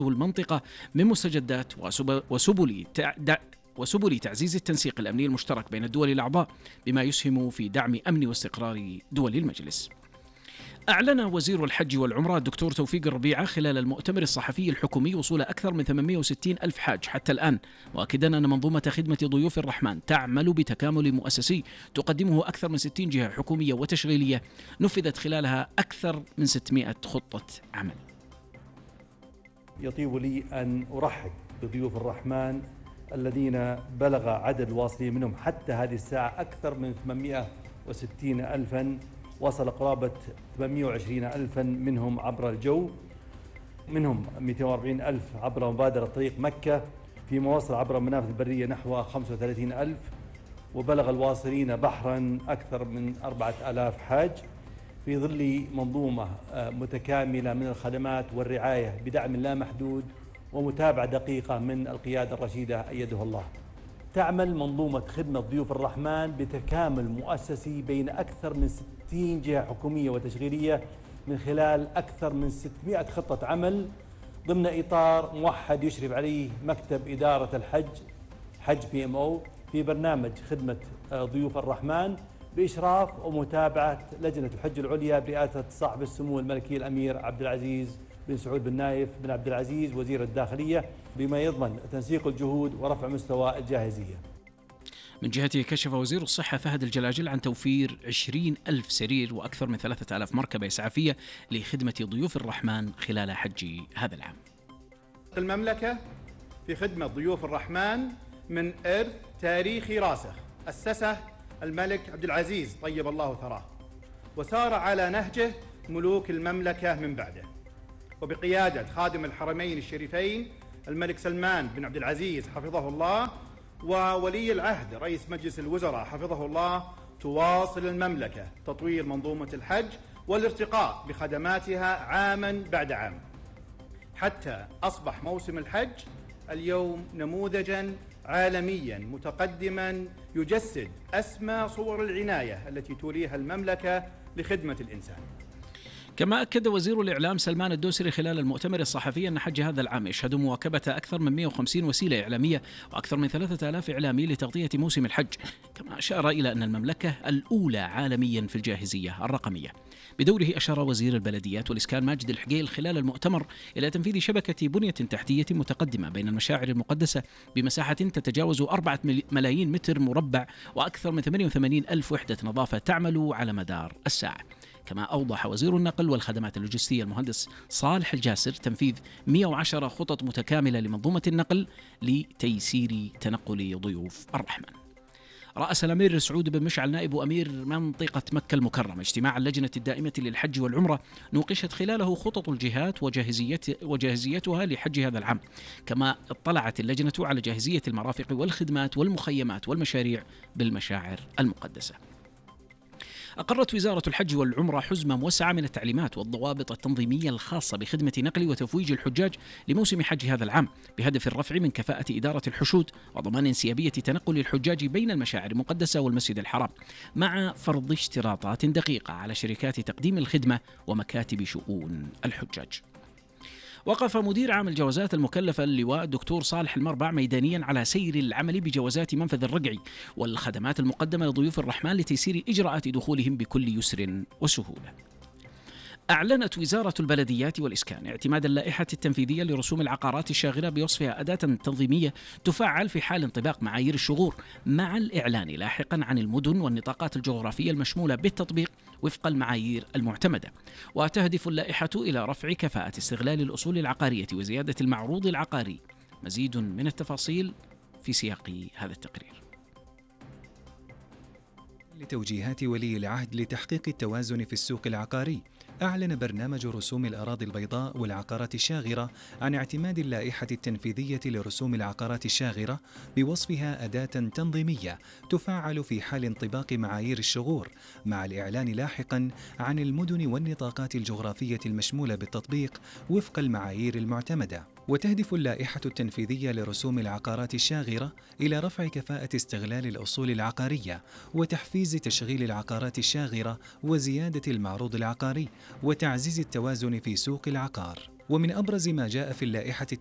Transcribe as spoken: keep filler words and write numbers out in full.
المنطقة من مستجدات وسب- وسبل تع- دع- وسبل تعزيز التنسيق الأمني المشترك بين الدول الأعضاء بما يسهم في دعم أمن واستقرار دول المجلس. أعلن وزير الحج والعمرة الدكتور توفيق الربيعة خلال المؤتمر الصحفي الحكومي وصول أكثر من ثمانمئة وستين ألف حاج حتى الآن، مؤكدا أن منظومة خدمة ضيوف الرحمن تعمل بتكامل مؤسسي تقدمه أكثر من ستين جهة حكومية وتشغيلية نفذت خلالها أكثر من ستمئة خطة عمل. يطيب لي أن أرحب بضيوف الرحمن الذين بلغ عدد الواصلين منهم حتى هذه الساعة أكثر من ثمانمئة وستين ألفا، وصل قرابة ثمانمئة وعشرين ألفا منهم عبر الجو، منهم مئتين وأربعين ألف عبر مبادرة طريق مكة، فيما وصل عبر المنافذ البرية نحو خمسة وثلاثين ألف، وبلغ الواصلين بحرا أكثر من أربعة آلاف حاج، في ظل منظومة متكاملة من الخدمات والرعاية بدعم لا محدود ومتابعة دقيقة من القيادة الرشيدة أيدها الله. تعمل منظومة خدمة ضيوف الرحمن بتكامل مؤسسي بين أكثر من ستين جهة حكومية وتشغيلية من خلال أكثر من ستمئة خطة عمل ضمن إطار موحد يشرف عليه مكتب إدارة الحج حج بي ام او في برنامج خدمة ضيوف الرحمن بإشراف ومتابعة لجنة الحج العليا برئاسة صاحب السمو الملكي الأمير عبد العزيز بن سعود بن نايف بن عبد العزيز وزير الداخلية، بما يضمن تنسيق الجهود ورفع مستوى الجاهزية. من جهته كشف وزير الصحة فهد الجلاجل عن توفير عشرين ألف سرير وأكثر من ثلاثة آلاف مركبة إسعافية لخدمة ضيوف الرحمن خلال حج هذا العام. المملكة في خدمة ضيوف الرحمن من إرث تاريخي راسخ أسسه الملك عبد العزيز طيب الله ثراه، وسار على نهجه ملوك المملكة من بعده، وبقيادة خادم الحرمين الشريفين الملك سلمان بن عبد العزيز حفظه الله وولي العهد رئيس مجلس الوزراء حفظه الله، تواصل المملكة تطوير منظومة الحج والارتقاء بخدماتها عاما بعد عام، حتى أصبح موسم الحج اليوم نموذجا عالميا متقدما يجسد أسمى صور العناية التي توليها المملكة لخدمة الإنسان. كما أكد وزير الإعلام سلمان الدوسري خلال المؤتمر الصحفي أن حج هذا العام يشهد مواكبة أكثر من مئة وخمسين وسيلة إعلامية وأكثر من ثلاثة آلاف إعلامي لتغطية موسم الحج، كما أشار إلى أن المملكة الأولى عالميا في الجاهزية الرقمية. بدوره أشار وزير البلديات والإسكان ماجد الحقيل خلال المؤتمر إلى تنفيذ شبكة بنية تحتية متقدمة بين المشاعر المقدسة بمساحة تتجاوز أربعة ملايين متر مربع وأكثر من ثمانية وثمانين ألف وحدة نظافة تعمل على مدار الساعة. كما أوضح وزير النقل والخدمات اللوجستية المهندس صالح الجاسر تنفيذ مئة وعشرة خطط متكاملة لمنظومة النقل لتيسير تنقل ضيوف الرحمن. رأس الأمير سعود بن مشعل نائب أمير منطقة مكة المكرمة اجتماع اللجنة الدائمة للحج والعمرة نوقشت خلاله خطط الجهات وجاهزيت وجاهزيتها لحج هذا العام، كما اطلعت اللجنة على جاهزية المرافق والخدمات والمخيمات والمشاريع بالمشاعر المقدسة. أقرت وزارة الحج والعمرة حزمة موسعة من التعليمات والضوابط التنظيمية الخاصة بخدمة نقل وتفويج الحجاج لموسم حج هذا العام بهدف الرفع من كفاءة إدارة الحشود وضمان انسيابية تنقل الحجاج بين المشاعر المقدسة والمسجد الحرام، مع فرض اشتراطات دقيقة على شركات تقديم الخدمة ومكاتب شؤون الحجاج. وقف مدير عام الجوازات المكلفة اللواء الدكتور صالح المربع ميدانيا على سير العمل بجوازات منفذ الرقعي والخدمات المقدمة لضيوف الرحمن لتيسير إجراءات دخولهم بكل يسر وسهولة. أعلنت وزارة البلديات والإسكان اعتماد اللائحة التنفيذية لرسوم العقارات الشاغرة بوصفها أداة تنظيمية تفعل في حال انطباق معايير الشغور، مع الإعلان لاحقا عن المدن والنطاقات الجغرافية المشمولة بالتطبيق وفق المعايير المعتمدة. وتهدف اللائحة إلى رفع كفاءة استغلال الأصول العقارية وزيادة المعروض العقاري. مزيد من التفاصيل في سياق هذا التقرير. لتوجيهات ولي العهد لتحقيق التوازن في السوق العقاري، أعلن برنامج رسوم الأراضي البيضاء والعقارات الشاغرة عن اعتماد اللائحة التنفيذية لرسوم العقارات الشاغرة بوصفها أداة تنظيمية تفعل في حال انطباق معايير الشغور، مع الإعلان لاحقا عن المدن والنطاقات الجغرافية المشمولة بالتطبيق وفق المعايير المعتمدة. وتهدف اللائحة التنفيذية لرسوم العقارات الشاغرة إلى رفع كفاءة استغلال الأصول العقارية وتحفيز تشغيل العقارات الشاغرة وزيادة المعروض العقاري وتعزيز التوازن في سوق العقار. ومن أبرز ما جاء في اللائحة